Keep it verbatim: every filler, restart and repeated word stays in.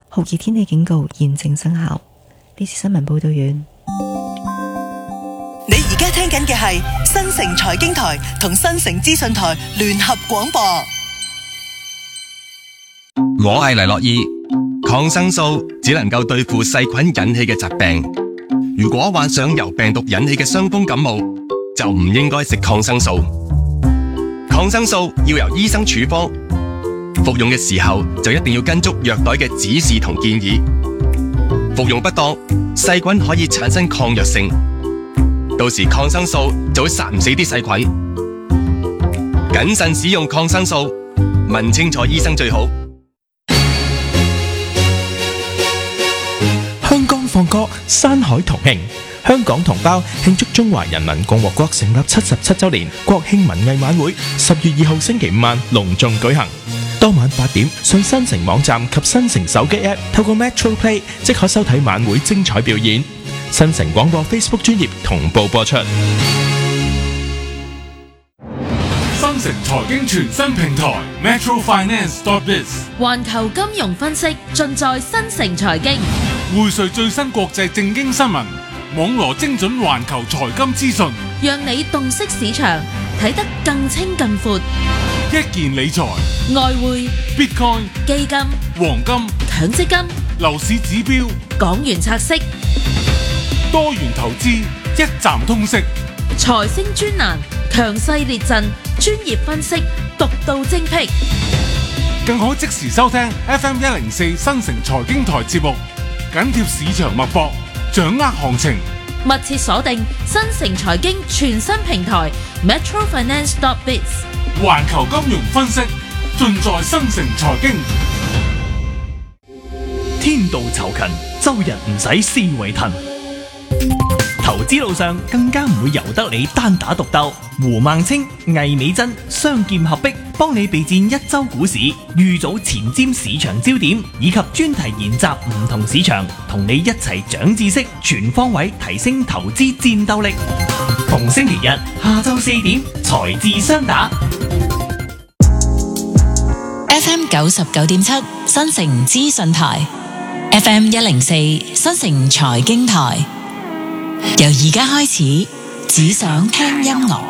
酷熱天氣警告現正生效。呢次新聞報道完。 你而家聽緊嘅係新城財經台同新城資訊台聯合廣播。 我係黎樂意，抗生素只能夠對付細菌引起嘅疾病。如果患上由病毒引起嘅傷風感冒，就唔應該食抗生素。抗生素要由醫生處方，服用嘅時候就一定要跟足藥袋嘅指示同建議。服用不當，細菌可以產生抗藥性，到時抗生素就會殺唔死啲細菌。謹慎使用抗生素，問清楚醫生最好。 香港放歌，山海同慶，香港同胞慶祝中華人民共和國成立七十七周年國慶文藝晚會，十月二號星期五晚隆重舉行。當晚八點上新城網站及新城手機 App 透過 Metro Play 即可收睇晚會精彩表演。新城廣播 Facebook 專頁同步播出。 新城財經全新平台 Metro Finance dot biz， 環球金融分析盡在新城財經， 匯萃最新國際政經新聞，網羅精準環球財金資訊， 讓你洞悉市場，睇得更清更闊。 一鍵理財、 外匯、 Bitcoin、 基金、 黃金、 強積金、 樓市指標、 港元拆息、 多元投資，一站通識。 財星專欄，強勢列陣，專業分析，獨到精闢。 更可即時收聽 F M 一零四新城財經台節目，緊貼市場脈搏，掌握行情。 密切鎖定新城財經全新平台 Metro Finance dot biz， 環球金融分析盡在新城財經。 天道酬勤，周日唔使思維騰。投資路上更加唔會由得你單打獨鬥。胡孟青、魏美珍雙劍合璧，幫你備戰一周股市，預早前瞻市場焦點，以及專題研習唔同市場，同你一齊長知識，全方位提升投資戰鬥力。逢星期日下晝四點，財智雙打。 F M 九十九點七新城資訊台 ，F M 一零四新城財經台。由而家開始，只想聽音樂。